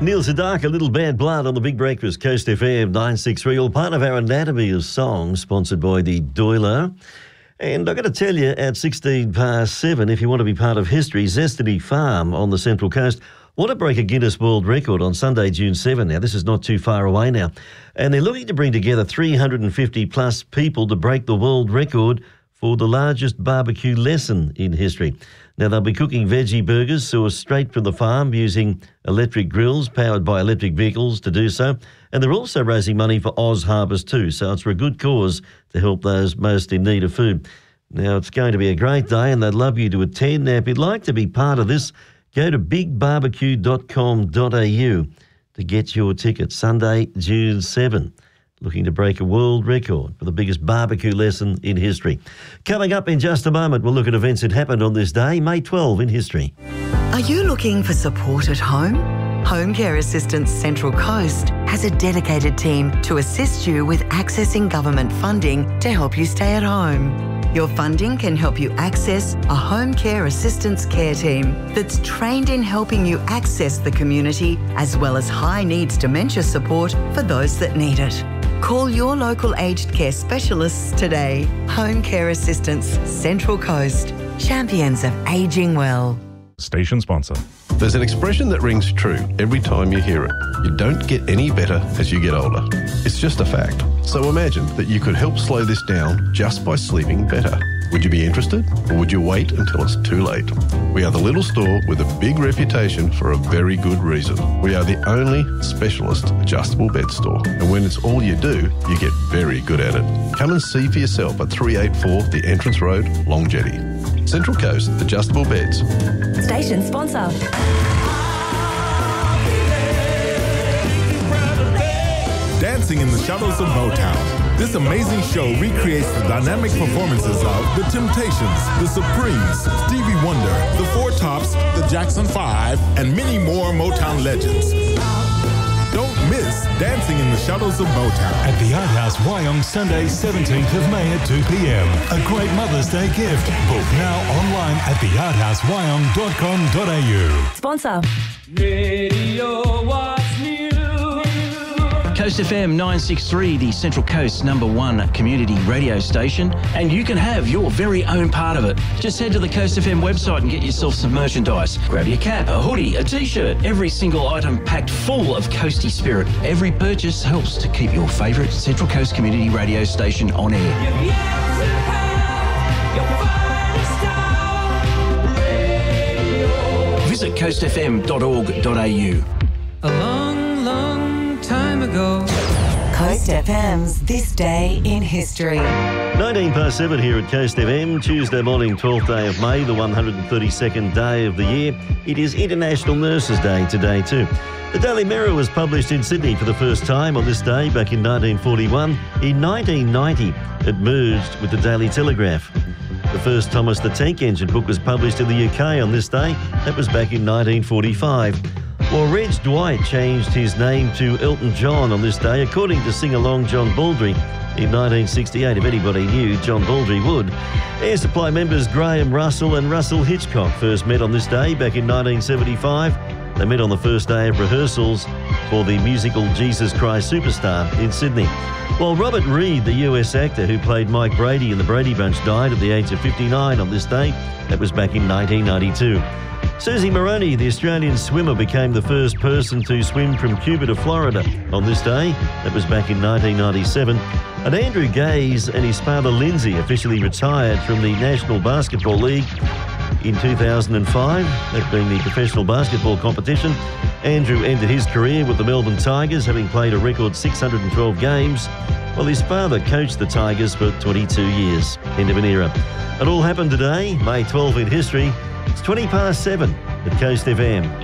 Neil Sedaka, Little Bad Blood on the Big Breakfast, Coast FM 963, all part of our Anatomy of Song, sponsored by the Doiler. And I've got to tell you, at 7:16, if you want to be part of history, Zestiny Farm on the Central Coast want to break a Guinness World Record on Sunday, June 7. Now, this is not too far away now. And they're looking to bring together 350 plus people to break the world record for the largest barbecue lesson in history. Now, they'll be cooking veggie burgers sourced straight from the farm using electric grills powered by electric vehicles to do so. And they're also raising money for Oz Harvest too, so it's for a good cause to help those most in need of food. Now, it's going to be a great day and they'd love you to attend. Now, if you'd like to be part of this, go to bigbarbecue.com.au to get your ticket. Sunday, June 7. Looking to break a world record for the biggest barbecue lesson in history. Coming up in just a moment, we'll look at events that happened on this day, May 12 in history. Are you looking for support at home? Home Care Assistance Central Coast has a dedicated team to assist you with accessing government funding to help you stay at home. Your funding can help you access a home care assistance care team that's trained in helping you access the community as well as high needs dementia support for those that need it. Call your local aged care specialists today. Home Care Assistance Central Coast. Champions of ageing well. Station sponsor. There's an expression that rings true every time you hear it. You don't get any better as you get older. It's just a fact. So imagine that you could help slow this down just by sleeping better. Would you be interested, or would you wait until it's too late? We are the little store with a big reputation for a very good reason. We are the only specialist adjustable bed store, and when it's all you do, you get very good at it. Come and see for yourself at 384 The Entrance Road, Long Jetty. Central Coast Adjustable Beds. Station sponsor. Dancing in the Shadows of Motown. This amazing show recreates the dynamic performances of The Temptations, The Supremes, Stevie Wonder, The Four Tops, The Jackson 5, and many more Motown legends. Don't miss Dancing in the Shadows of Motown. At the Art House Wyong, Sunday, 17th of May at 2 p.m. A great Mother's Day gift. Book now online at thearthousewyong.com.au. Sponsor. Radio What's New. Coast FM 963, the Central Coast's #1 community radio station, and you can have your very own part of it. Just head to the Coast FM website and get yourself some merchandise. Grab your cap, a hoodie, a t-shirt, every single item packed full of coasty spirit. Every purchase helps to keep your favourite Central Coast community radio station on air. Visit coastfm.org.au. A long, long time ago. Coast FM's This Day in History. 7 here at Coast FM, Tuesday morning, 12th day of May, the 132nd day of the year. It is International Nurses Day today too. The Daily Mirror was published in Sydney for the first time on this day back in 1941. In 1990, it merged with the Daily Telegraph. The first Thomas the Tank Engine book was published in the UK on this day. That was back in 1945. Well, Reg Dwight changed his name to Elton John on this day, according to sing-along John Baldry in 1968. If anybody knew, John Baldry would. Air Supply members Graham Russell and Russell Hitchcock first met on this day back in 1975. They met on the first day of rehearsals for the musical Jesus Christ Superstar in Sydney. While Robert Reed, the US actor who played Mike Brady in The Brady Bunch, died at the age of 59 on this day. That was back in 1992. Susie Moroney, the Australian swimmer, became the first person to swim from Cuba to Florida on this day. That was back in 1997. And Andrew Gaze and his father Lindsay officially retired from the National Basketball League in 2005, that being the professional basketball competition. Andrew ended his career with the Melbourne Tigers, having played a record 612 games, while his father coached the Tigers for 22 years. End of an era. It all happened today, May 12 in history. It's 7:20 at Coast FM.